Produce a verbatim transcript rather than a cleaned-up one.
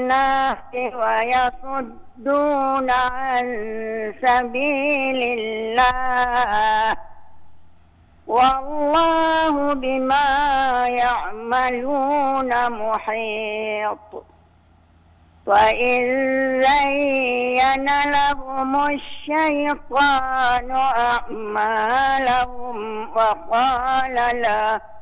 الناس ويصدون عن سبيل الله والله بما يعملون محيط. وإذ زين لهم الشيطان أعمالهم وقال لا